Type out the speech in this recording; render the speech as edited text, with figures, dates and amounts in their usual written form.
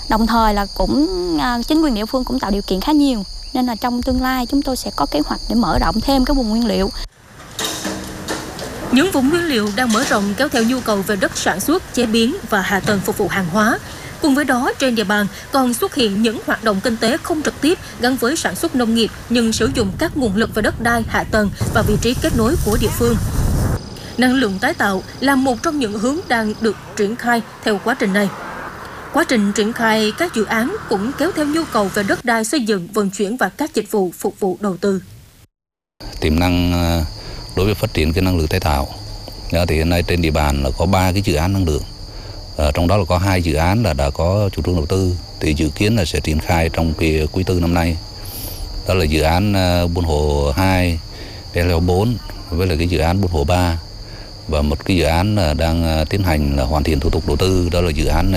Đồng thời là cũng chính quyền địa phương cũng tạo điều kiện khá nhiều, nên là trong tương lai chúng tôi sẽ có kế hoạch để mở rộng thêm cái vùng nguyên liệu. Những vùng nguyên liệu đang mở rộng kéo theo nhu cầu về đất sản xuất, chế biến và hạ tầng phục vụ hàng hóa. Cùng với đó, trên địa bàn còn xuất hiện những hoạt động kinh tế không trực tiếp gắn với sản xuất nông nghiệp nhưng sử dụng các nguồn lực về đất đai, hạ tầng và vị trí kết nối của địa phương. Năng lượng tái tạo là một trong những hướng đang được triển khai theo quá trình này. Quá trình triển khai các dự án cũng kéo theo nhu cầu về đất đai xây dựng, vận chuyển và các dịch vụ phục vụ đầu tư. Tiềm năng đối với phát triển cái năng lượng tái tạo thì hiện nay trên địa bàn là có 3 cái dự án năng lượng. Trong đó là có 2 dự án là đã có chủ trương đầu tư, thì dự kiến là sẽ triển khai trong cái quý tư năm nay. Đó là dự án Buôn Hồ 2, PL 4 với là cái dự án Buôn Hồ 3 và một cái dự án đang tiến hành là hoàn thiện thủ tục đầu tư, đó là dự án